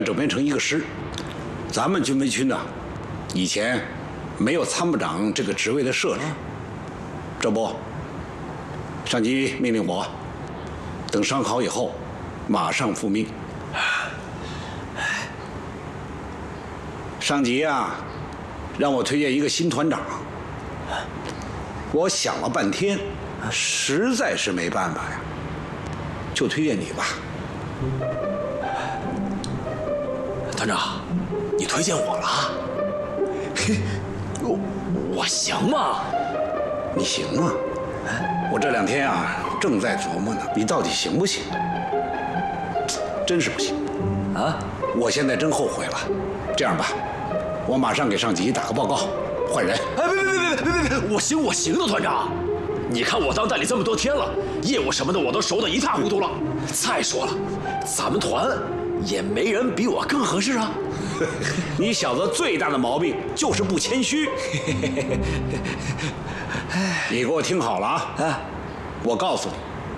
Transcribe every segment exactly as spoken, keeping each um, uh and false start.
整编成一个师。咱们军委区呢，以前没有参谋长这个职位的设置，这不，上级命令我，等伤好以后，马上复命。上级啊，让我推荐一个新团长。我想了半天，实在是没办法呀，就推荐你吧。 团长，你推荐我了？嘿，我我行吗？ 你行吗？我这两天啊，正在琢磨呢，你到底行不行？真是不行啊！ 我现在真后悔了。这样吧，我马上给上级打个报告，换人。 哎，别别别别别别别！我行我行的，团长。你看我当代理这么多天了，业务什么的我都熟得一塌糊涂了。再说了，咱们团也没人比我更合适啊。 你小子最大的毛病就是不谦虚。你给我听好了啊！啊，我告诉你，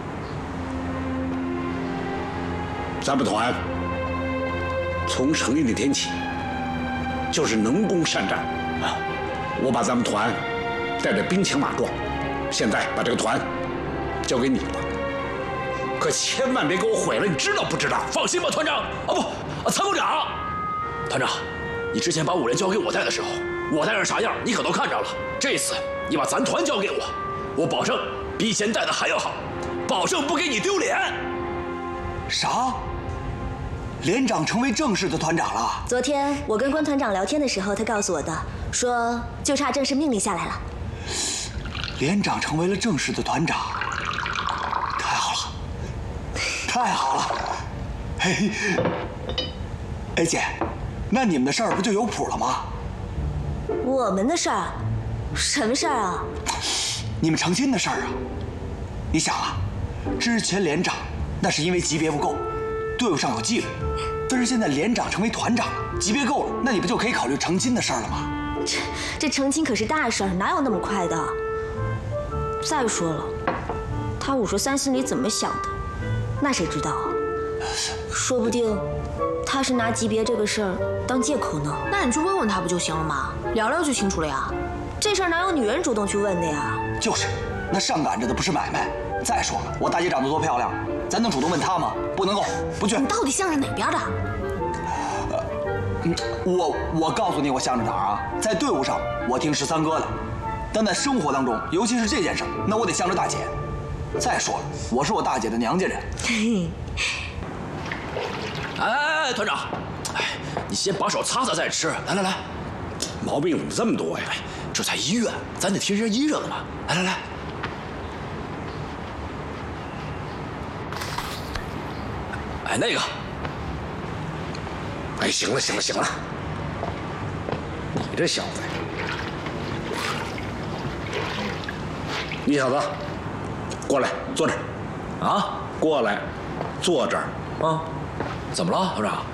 咱们团从成立那天起就是能攻善战啊！我把咱们团带着兵强马壮，现在把这个团交给你了，可千万别给我毁了，你知道不知道？ 放心吧，团长。啊不，啊参谋长。团长，你之前把五连交给我带的时候，我带成啥样，你可都看着了。这次你把咱团交给我，我保证比以前带的还要好，保证不给你丢脸。 啥？连长成为正式的团长了？ 昨天我跟关团长聊天的时候，他告诉我的，说就差正式命令下来了。 连长成为了正式的团长，太好了，太好了！嘿，哎姐，那你们的事儿不就有谱了吗？ 我们的事儿？什么事儿啊？ 你们成亲的事儿啊！你想啊，之前连长那是因为级别不够，队伍上有纪律，但是现在连长成为团长了，级别够了，那你不就可以考虑成亲的事儿了吗？ 这这成亲可是大事儿，哪有那么快的？再说了，他五十三心里怎么想的，那谁知道啊？说不定他是拿级别这个事儿当借口呢。 那你去问问他不就行了吗？聊聊就清楚了呀。 这事儿哪有女人主动去问的呀？ 就是，那上赶着的不是买卖。再说了，我大姐长得多漂亮，咱能主动问她吗？不能够，不去。 你到底向着哪边的？ 呃，嗯，我我告诉你，我向着哪儿啊？在队伍上，我听十三哥的；但在生活当中，尤其是这件事，那我得向着大姐。再说了，我是我大姐的娘家人。 哎哎哎，团长，哎，你先把手擦擦再吃。来来来， 毛病怎么这么多呀？ 这在医院，咱得贴身衣裳的嘛。来来来，哎，那个， 哎，行了行了行了，你这小子，你小子，过来坐这儿。 啊， 过来，坐这儿。 啊，怎么了，团长？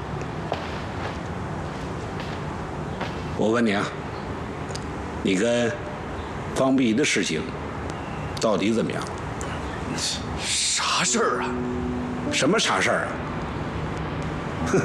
我问你啊，你跟方碧的事情到底怎么样？ 啥事儿啊？ 什么啥事儿啊？哼，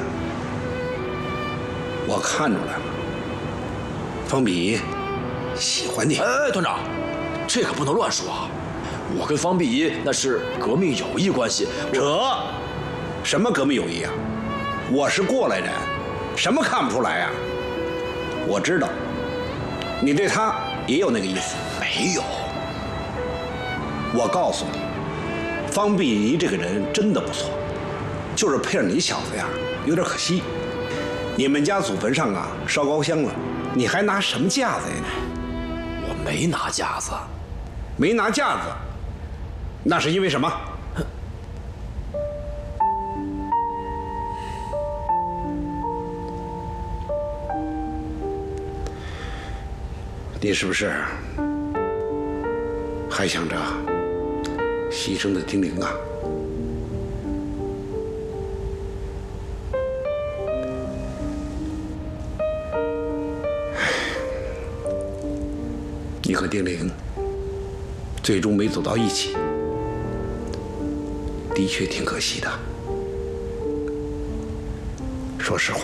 我看出来了，方碧喜欢你。 哎哎，团长，这可不能乱说啊！我跟方碧仪那是革命友谊关系。 扯，什么革命友谊啊？我是过来人，什么看不出来啊？我知道，你对他也有那个意思。 没有。 我告诉你，方碧仪这个人真的不错，就是配上你小子呀，有点可惜。你们家祖坟上啊烧高香了，你还拿什么架子呀？ 我没拿架子。 没拿架子，那是因为什么？你是不是还想着牺牲的丁玲啊？你和丁玲最终没走到一起，的确挺可惜的。 说实话。